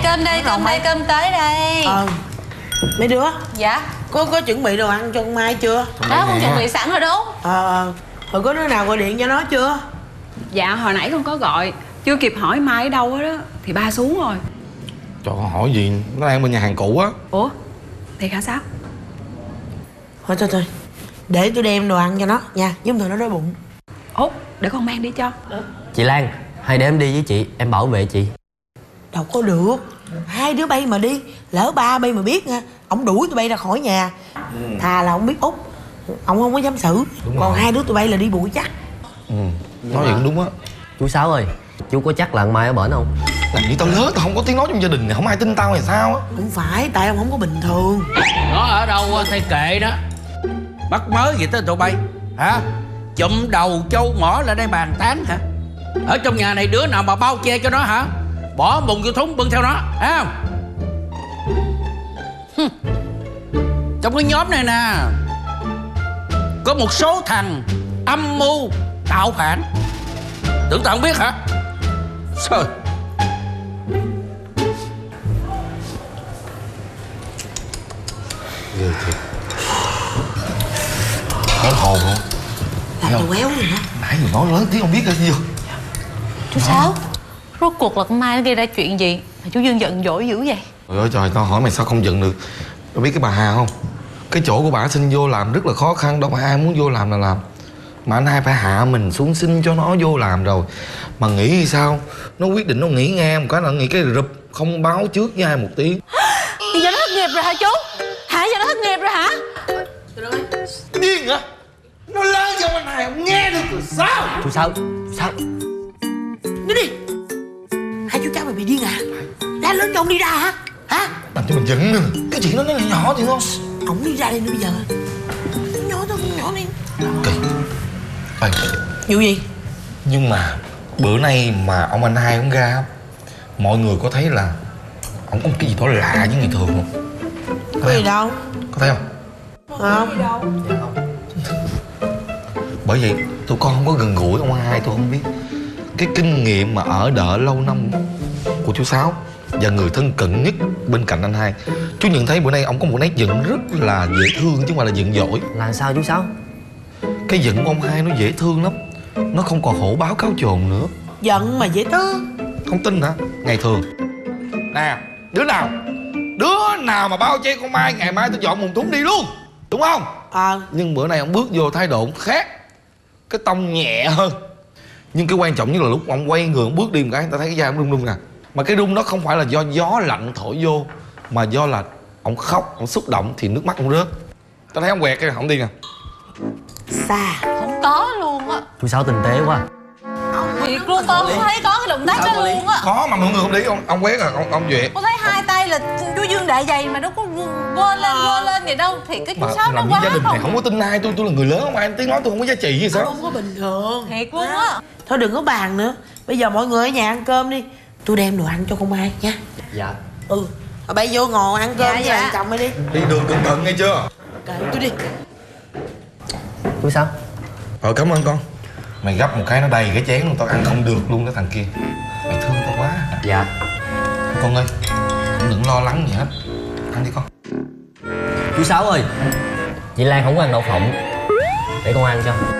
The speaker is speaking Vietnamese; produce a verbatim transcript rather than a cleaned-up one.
cơm đây, cơm đây, cơm tới đây. Ờ mấy đứa. Dạ. Có có chuẩn bị đồ ăn cho con Mai chưa? Đó, con chuẩn bị sẵn rồi đúng. Ờ rồi có đứa nào gọi điện cho nó chưa? Dạ hồi nãy con có gọi, chưa kịp hỏi Mai ở đâu đó thì ba xuống rồi. Trời, con hỏi gì, nó đang bên nhà hàng cũ á. Ủa thiệt hả? Sao? Thôi thôi thôi, để tôi đem đồ ăn cho nó nha, giúp tụi nó đói bụng. Ủa để con mang đi cho. Chị Lan, hay để em đi với chị, em bảo vệ chị. Đâu có được, hai đứa bay mà đi, lỡ ba bay mà biết nha, ổng đuổi tụi bay ra khỏi nhà. ừ. Thà là ổng biết Út, ổng không có dám xử. Đúng còn rồi. Hai đứa tụi bay là đi bụi chắc. Ừ, nói vậy cũng đúng á. Chú Sáu ơi, chú có chắc là Mai ở bển không? Làm như tao lớn, tao không có tiếng nói trong gia đình này, không ai tin tao hay sao á. Không phải, tại ông không có bình thường. Nó ở đâu thầy kệ đó. Mắc mới gì tới tụi bay hả? Chụm đầu châu mỏ lại đây bàn tán hả? Ở trong nhà này đứa nào mà bao che cho nó hả? Bỏ bùn vô thúng bưng theo nó, thấy không? Hừm. Trong cái nhóm này nè, có một số thằng âm mưu tạo phản. Tưởng tao không biết hả? Trời. Ghê thiệt. Nói hồn không? Làm tôi quéo gì hả? Nãy người nói lớn tiếng không biết là gì không? Chú Sáu, rốt cuộc là con Mai nó gây ra chuyện gì mà chú Dương giận dỗi dữ vậy? Trời ơi trời, tao hỏi mày sao không giận được. Tao biết cái bà Hà không? Cái chỗ của bà xin vô làm rất là khó khăn, đâu phải ai muốn vô làm là làm. Mà anh hai phải hạ mình xuống xin cho nó vô làm rồi. Mà nghĩ thì sao? Nó quyết định nó nghỉ ngang một cái là nghỉ cái rụp, không báo trước với ai một tiếng. Bây giờ nó thất nghiệp rồi hả chú? Hả, giờ nó thất nghiệp rồi hả? Điên hả? Nó lớn cho anh hai không nghe được rồi sao? Chú Sáu, Sáu. Đi đi. Hai chú cháu mày bị điên à? La lớn cho ông đi ra hả? Hả? Làm cho mình giận nữa. Cái chuyện đó nó nhỏ thì không. Ông đi ra đây nữa bây giờ. Nhỏ thôi, nhỏ đi. Kỳ. Ê. Vụ gì? Nhưng mà bữa nay mà ông anh hai ông ra, mọi người có thấy là ông có một cái gì đó lạ với người thường không? Có gì đâu. Có thấy không? Không. Bởi vậy tụi con không có gần gũi ông hai, tôi không biết cái kinh nghiệm mà ở đợ lâu năm của chú Sáu và người thân cận nhất bên cạnh anh hai. Chú nhận thấy bữa nay ông có một nét giận rất là dễ thương chứ không phải là giận dỗi. Là sao chú Sáu? Cái giận của ông hai nó dễ thương lắm, nó không còn hổ báo cáo chồn nữa. Giận mà dễ thương. Không tin hả? Ngày thường nè, đứa nào đứa nào mà bao che con Mai, ngày mai tôi dọn mùng thúng đi luôn, đúng không? Ờ à. Nhưng bữa nay ông bước vô thái độ khác, cái tông nhẹ hơn. Nhưng cái quan trọng nhất là lúc ông quay người ông bước đi một cái, ta thấy cái da ông rung rung nè. Mà cái rung đó không phải là do gió lạnh thổi vô, mà do là ông khóc, ông xúc động thì nước mắt ông rớt. Ta thấy ông quẹt cái không đi nè. Xa. Không có luôn á. Chú Sáu tinh tế quá. Thiệt luôn, con không thấy có cái động tác đó luôn á. Có mà mọi người không để ý, ông ông quét à, ông ông duyệt. Con thấy hai tay là chú Dương đại dày mà nó có quơ lên quơ lên vậy đâu. Thì cái chú Sáu nó làm quá gia đình này không. không có tin ai, tôi tôi là người lớn, không ai tiếng nói tôi không có giá trị gì sao? Không có bình thường. Thiệt luôn á. Thôi đừng có bàn nữa. Bây giờ mọi người ở nhà ăn cơm đi. Tôi đem đồ ăn cho con Mai nha. Dạ. Ừ. Rồi bay vô ngồi ăn cơm Dạ, với dạ. thằng chồng mày đi. Đi đường cẩn thận nghe chưa? Kệ tôi đi. Chú Sáu. Ờ cảm ơn con. Mày gấp một cái nó đầy cái chén luôn, tao ăn không được luôn đó thằng kia. Mày thương tao quá. Dạ. Con ơi, không đừng lo lắng gì hết. Ăn đi con. Chú Sáu ơi, chị Lan không có ăn đậu phộng, để con ăn cho.